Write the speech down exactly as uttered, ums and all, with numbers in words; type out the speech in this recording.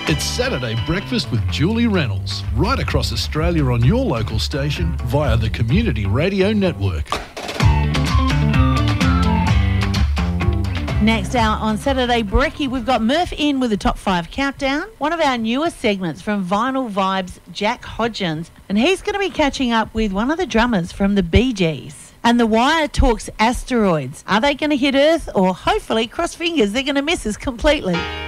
It's Saturday Breakfast with Julie Reynolds, right across Australia on your local station via the Community Radio Network. Next out on Saturday Brekkie, we've got Murph in with the Top five Countdown, one of our newest segments from Vinyl Vibes, Jack Hodgins, and he's going to be catching up with one of the drummers from the Bee Gees. And The Wire talks asteroids. Are they going to hit Earth, or hopefully, cross fingers, they're going to miss us completely?